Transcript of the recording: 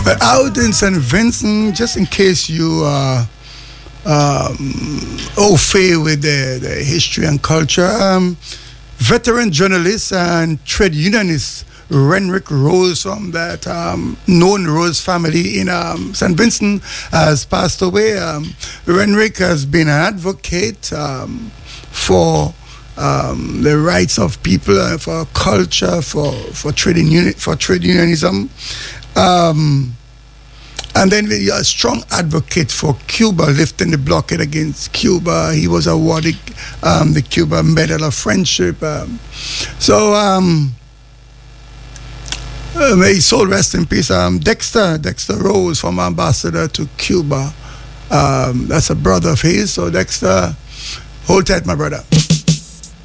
But out in St. Vincent, just in case you are au fait with the history and culture, veteran journalist and trade unionist Renwick Rose from that known Rose family in St. Vincent has passed away. Renwick has been an advocate for the rights of people, for culture, for trade unionism. And then a strong advocate for Cuba, lifting the blockade against Cuba. He was awarded the Cuba Medal of Friendship. May his soul rest in peace. Dexter Rose, former ambassador to Cuba. That's a brother of his. So Dexter, hold tight, my brother.